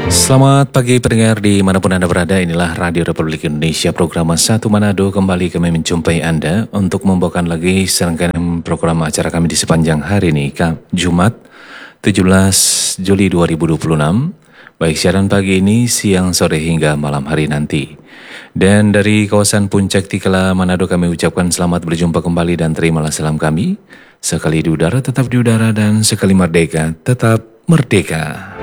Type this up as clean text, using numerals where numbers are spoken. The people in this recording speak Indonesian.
Selamat pagi pendengar dimanapun Anda berada, inilah Radio Republik Indonesia program Satu Manado. Kembali kami menjumpai Anda untuk membawakan lagi serangkaian program acara kami di sepanjang hari ini, Jumat 17 Juli 2026, baik siaran pagi ini, siang, sore hingga malam hari nanti. Dan dari kawasan Puncak Tikala Manado kami ucapkan selamat berjumpa kembali dan terimalah salam kami. Sekali di udara tetap di udara dan sekali merdeka tetap merdeka.